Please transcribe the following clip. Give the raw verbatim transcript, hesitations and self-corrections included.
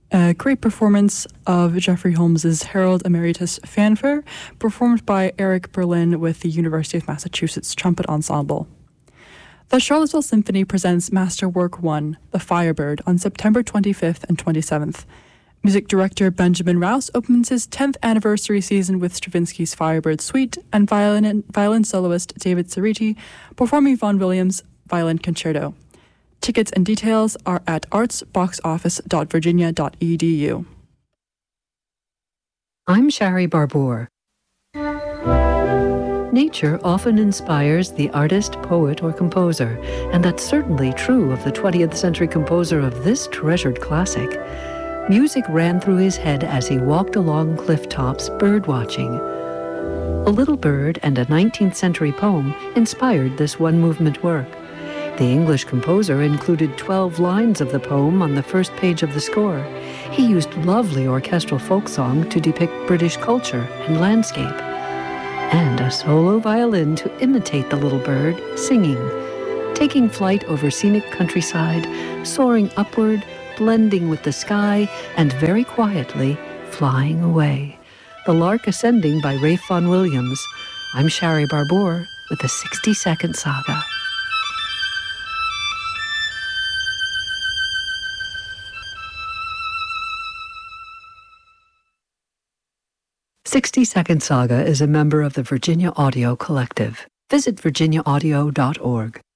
A great performance of Jeffrey Holmes's Harold Emeritus Fanfare, performed by Eric Berlin with the University of Massachusetts Trumpet Ensemble. The Charlottesville Symphony presents Masterwork one, The Firebird, on September twenty-fifth and twenty-seventh. Music director Benjamin Rouse opens his tenth anniversary season with Stravinsky's Firebird Suite, and violin, violin soloist David Ceriti performing Vaughan Williams' Violin Concerto. Tickets and details are at arts box office dot virginia dot e d u. I'm Shari Barbour. Nature often inspires the artist, poet, or composer, and that's certainly true of the twentieth century composer of this treasured classic. Music ran through his head as he walked along cliff tops birdwatching. A Little Bird and a nineteenth century poem inspired this one-movement work. The English composer included twelve lines of the poem on the first page of the score. He used lovely orchestral folk song to depict British culture and landscape, and a solo violin to imitate the little bird singing, taking flight over scenic countryside, soaring upward, blending with the sky, and very quietly flying away. The Lark Ascending by Ralph Vaughan Williams. I'm Shari Barbour with the sixty-second Saga. sixty-second Saga is a member of the Virginia Audio Collective. Visit virginia audio dot org.